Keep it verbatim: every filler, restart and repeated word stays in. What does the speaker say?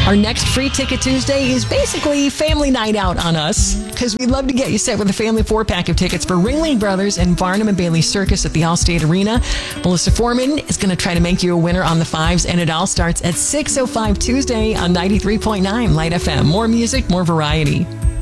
Our next Free Ticket Tuesday is basically family night out on us, because we'd love to get you set with a family four-pack of tickets for Ringling Brothers and Barnum and Bailey Circus at the Allstate Arena. Melissa Foreman is going to try to make you a winner on the fives, and it all starts at six oh five Tuesday on ninety-three point nine Light F M. More music, more variety.